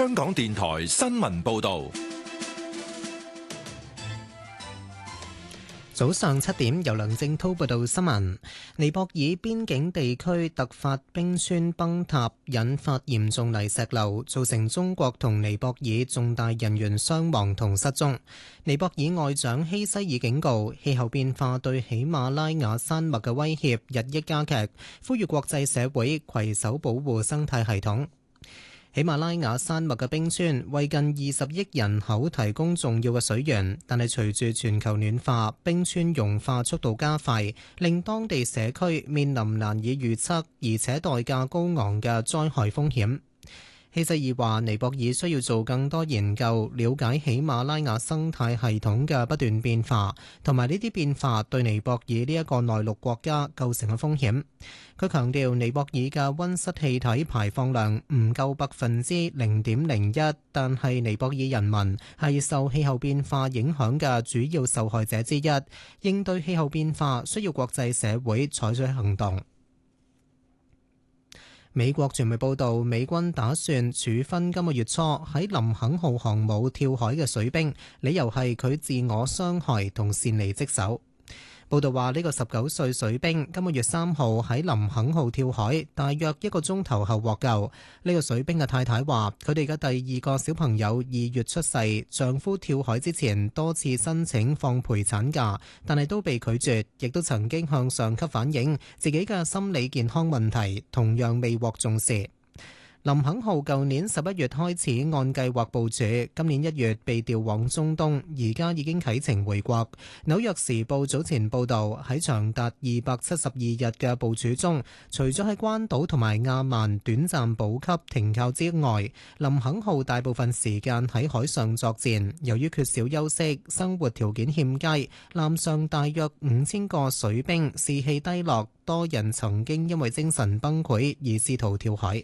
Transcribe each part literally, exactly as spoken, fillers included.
香港電台新聞報道。 早上七點，由梁正滔報道新聞。尼泊爾邊境地區突發冰川崩塌，引發嚴重泥石流，造成中國同尼泊爾重大人員傷亡同失蹤。尼泊爾外長希西爾警告，氣候變化對喜馬拉雅山脈嘅威脅日益加劇，呼籲國際社會攜手保護生態系統。喜馬拉雅山脈嘅冰川為近二十億人口提供重要嘅水源，但係隨住全球暖化，冰川融化速度加快，令當地社區面臨難以預測而且代價高昂嘅災害風險。希西爾話：尼泊爾需要做更多研究，了解喜馬拉雅生態系統嘅不斷變化，同埋呢啲變化對尼泊爾呢一個內陸國家構成嘅風險。佢強調，尼泊爾嘅温室氣體排放量唔夠百分之零點零一，但係尼泊爾人民係受氣候變化影響嘅主要受害者之一。應對氣候變化需要國際社會採取行動。美國傳媒報道，美軍打算處分今個月初喺林肯號航母跳海嘅水兵，理由係佢自我傷害同擅離職守。報道話，呢個十九歲水兵今個月三號喺林肯號跳海，大約一個鐘頭後獲救。呢個水兵嘅太太話，佢哋嘅第二個小朋友二月出世，丈夫跳海之前多次申請放陪產假，但係都被拒絕，亦都曾經向上級反映自己嘅心理健康問題，同樣未獲重視。林肯號舊年十一月開始按計劃部署，今年一月被調往中東，而家已經啟程回國。紐約時報早前報導，喺長達二百七十二日嘅部署中，除咗喺關島同埋亞曼短暫補給停靠之外，林肯號大部分時間喺海上作戰。由於缺少休息，生活條件欠佳，艦上大約五千個水兵士氣低落，多人曾經因為精神崩潰而試圖跳海。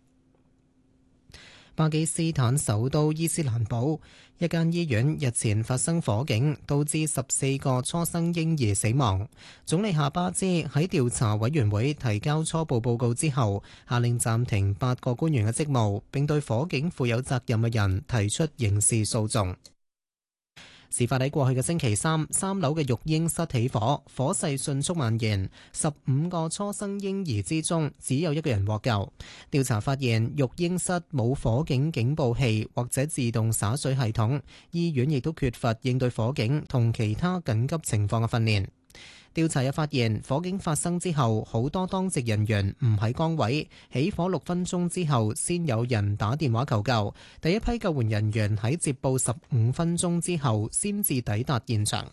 巴基斯坦首都伊斯蘭堡一間醫院日前發生火警，導致十四個初生嬰兒死亡。總理夏巴茲喺調查委員會提交初步報告之後，下令暫停八個官員嘅職務，並對火警負有責任嘅人提出刑事訴訟。事發喺過去嘅星期三，三樓嘅育嬰室起火，火勢迅速蔓延。十五個初生嬰兒之中，只有一個人獲救。調查發現，育嬰室冇火警警報器或者自動灑水系統，醫院亦都缺乏應對火警同其他緊急情況嘅訓練。調查又發現，火警發生之後，好多當值人員唔喺崗位。起火六分鐘之後，先有人打電話求救。第一批救援人員喺接報十五分鐘之後，先至抵達現場。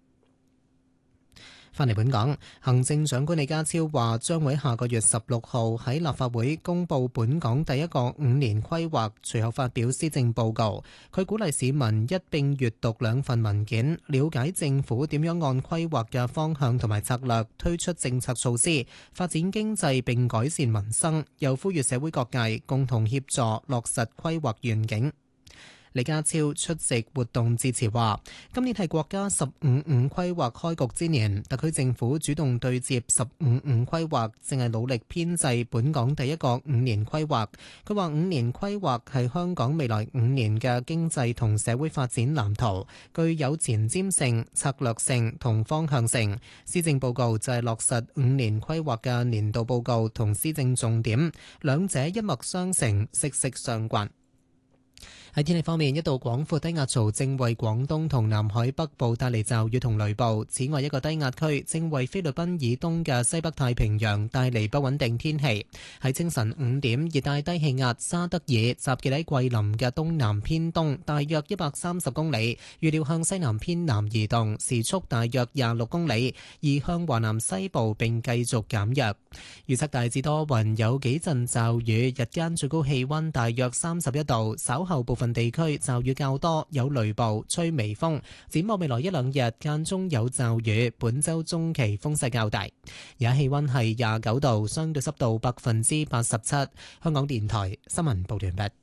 返嚟本港，行政長官李家超話將會下個月十六號喺立法會公布本港第一個五年規劃，隨後發表施政報告。佢鼓勵市民一並閱讀兩份文件，了解政府點樣按規劃嘅方向同埋策略推出政策措施，發展經濟並改善民生。又呼籲社會各界共同協助落實規劃願景。李家超出席活動致辭話，今年係國家十五五規劃開局之年，特區政府主動對接十五五規劃，正係努力編製本港第一個五年規劃。佢話五年規劃係香港未來五年嘅經濟同社會發展藍圖，具有前瞻性、策略性同方向性。施政報告就係落實五年規劃嘅年度報告同施政重點，兩者一脈相承，息息相關。喺天氣方面，一道廣闊低壓槽正為廣東同南海北部帶嚟驟雨同雷暴。此外，一個低壓區正為菲律賓以東嘅西北太平洋帶嚟不穩定天氣。喺清晨五點，熱帶低氣壓沙德爾集結喺桂林嘅東南偏東，大約一百三十公里，預料向西南偏南移動，時速大約廿六公里，移向華南西部並繼續減弱。預測大致多雲，有幾陣驟雨，日間最高氣溫大約三十一度，稍後部分部分地區驟雨較多，有雷暴，吹微風。展望未來一兩日間中有驟雨，本周中期風勢較大。而家氣溫係廿九度，相對濕度百分之八十七。香港電台新聞報道完畢。